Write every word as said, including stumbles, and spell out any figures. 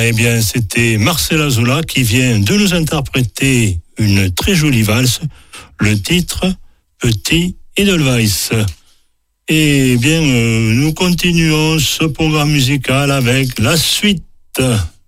Eh bien, c'était Marcel Azoulay qui vient de nous interpréter une très jolie valse, le titre Petit Edelweiss. Eh bien, euh, nous continuons ce programme musical avec la suite.